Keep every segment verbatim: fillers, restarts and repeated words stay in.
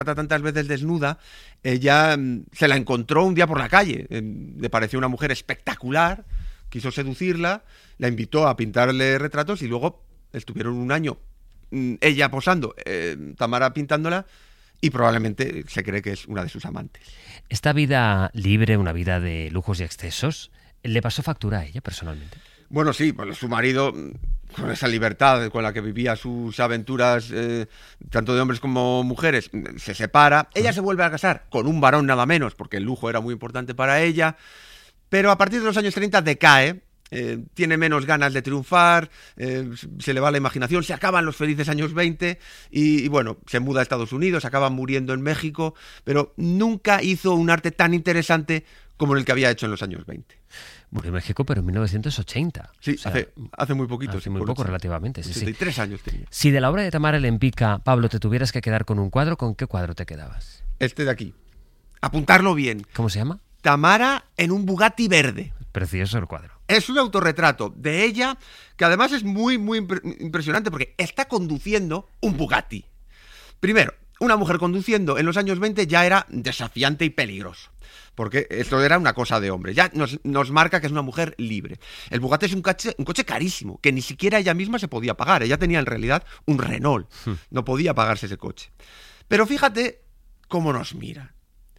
tantas veces desnuda, ella mm, se la encontró un día por la calle, eh, le pareció una mujer espectacular, quiso seducirla, la invitó a pintarle retratos y luego estuvieron un año mm, ella posando, eh, Tamara pintándola, y probablemente se cree que es una de sus amantes. Esta vida libre, una vida de lujos y excesos, ¿le pasó factura a ella personalmente? Bueno, sí, pues su marido, con esa libertad con la que vivía sus aventuras, eh, tanto de hombres como mujeres, se separa. Ella se vuelve a casar con un varón nada menos, porque el lujo era muy importante para ella, pero a partir de los años treinta decae. Eh, tiene menos ganas de triunfar, eh, se le va la imaginación, se acaban los felices años veinte y, y bueno, se muda a Estados Unidos, acaba muriendo en México, pero nunca hizo un arte tan interesante como el que había hecho en los años veinte. Murió en México, pero en mil novecientos ochenta. Sí, o sea, hace, hace muy poquito. Hace muy poco, relativamente, sí, ochenta y tres sí. años tenía. Si de la obra de Tamara Lempicka, Pablo, te tuvieras que quedar con un cuadro, ¿con qué cuadro te quedabas? Este de aquí. Apuntarlo bien. ¿Cómo se llama? Tamara en un Bugatti verde. Precioso el cuadro. Es un autorretrato de ella que además es muy, muy impre- impresionante porque está conduciendo un Bugatti. Primero, una mujer conduciendo en los años veinte ya era desafiante y peligroso. Porque esto era una cosa de hombre. Ya nos, nos marca que es una mujer libre. El Bugatti es un coche, un coche carísimo, que ni siquiera ella misma se podía pagar. Ella tenía en realidad un Renault. No podía pagarse ese coche. Pero fíjate cómo nos mira.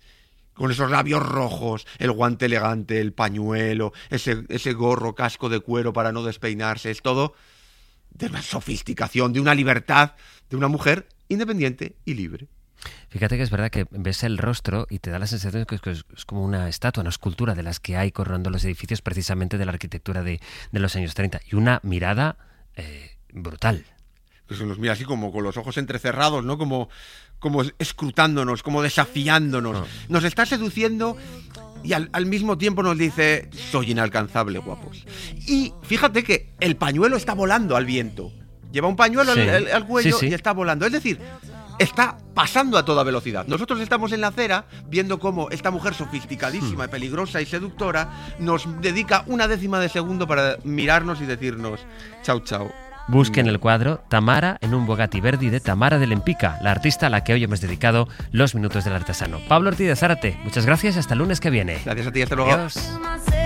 Con esos labios rojos, el guante elegante, el pañuelo, ese, ese gorro, casco de cuero para no despeinarse. Es todo de una sofisticación, de una libertad, de una mujer independiente y libre. Fíjate que es verdad que ves el rostro y te da la sensación de que es, es como una estatua, una escultura de las que hay coronando los edificios precisamente de la arquitectura de, de los años treinta. Y una mirada eh, brutal. Que se nos mira así como con los ojos entrecerrados, ¿no? Como, como escrutándonos, como desafiándonos. Oh. Nos está seduciendo y al, al mismo tiempo nos dice: soy inalcanzable, guapos. Y fíjate que el pañuelo está volando al viento. Lleva un pañuelo sí. al, al, al cuello sí, sí. y está volando. Es decir, está pasando a toda velocidad. Nosotros estamos en la acera viendo cómo esta mujer sofisticadísima, hmm. peligrosa y seductora nos dedica una décima de segundo para mirarnos y decirnos chao, chao. Busquen el cuadro Tamara en un Bugatti Verdi de Tamara de Lempicka, la artista a la que hoy hemos dedicado los minutos del artesano. Pablo Ortiz de Zárate, muchas gracias, hasta el lunes que viene. Gracias a ti, hasta luego. Adiós.